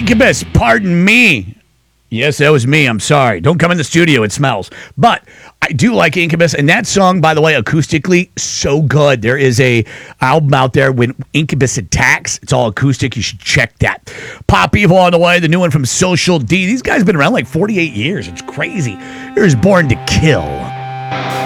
Incubus, pardon me. Yes, that was me. I'm sorry. Don't come in the studio. It smells. But I do like Incubus. And that song, by the way, acoustically, so good. There is a album out there when Incubus attacks. It's all acoustic. You should check that. Pop Evil on the way. The new one from Social D. These guys have been around like 48 years. It's crazy. Here's Born to Kill.